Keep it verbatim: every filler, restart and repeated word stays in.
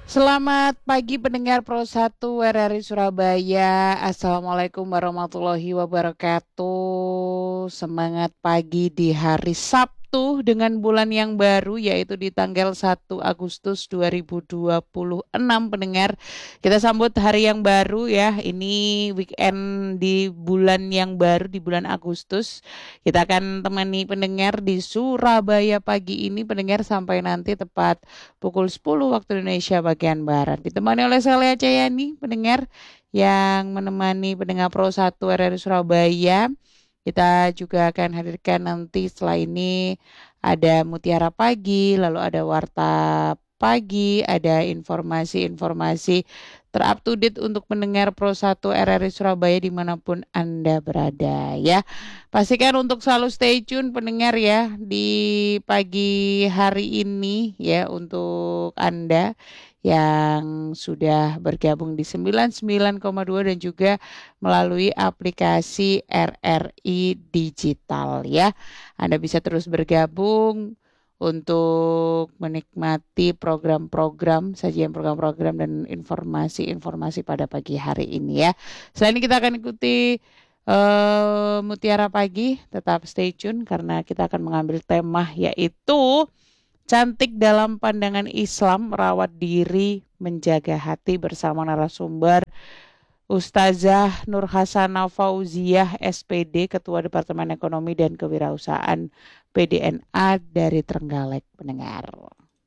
Selamat pagi pendengar Pro satu R R I Surabaya. Assalamualaikum warahmatullahi wabarakatuh. Semangat pagi di hari Sabtu dengan bulan yang baru yaitu di tanggal satu Agustus dua ribu dua puluh enam pendengar. Kita sambut hari yang baru ya. Ini weekend di bulan yang baru di bulan Agustus. Kita akan temani pendengar di Surabaya pagi ini pendengar sampai nanti tepat pukul sepuluh waktu Indonesia bagian Barat. Ditemani oleh saya Cayani, pendengar yang menemani pendengar Pro satu R R I Surabaya. Kita juga akan hadirkan nanti setelah ini ada Mutiara Pagi, lalu ada Warta Pagi, ada informasi-informasi terup to date untuk pendengar Pro satu R R I Surabaya dimanapun Anda berada ya. Pastikan untuk selalu stay tune pendengar ya di pagi hari ini ya untuk Anda yang sudah bergabung di sembilan puluh sembilan koma dua dan juga melalui aplikasi R R I Digital ya. Anda bisa terus bergabung untuk menikmati program-program, sajian program-program dan informasi-informasi pada pagi hari ini ya. Selain ini kita akan ikuti uh, Mutiara Pagi, tetap stay tune karena kita akan mengambil tema yaitu cantik dalam pandangan Islam, merawat diri, menjaga hati bersama narasumber Ustazah Nur Hasanah Fauziah S P D, Ketua Departemen Ekonomi dan Kewirausahaan P D N A dari Trenggalek pendengar.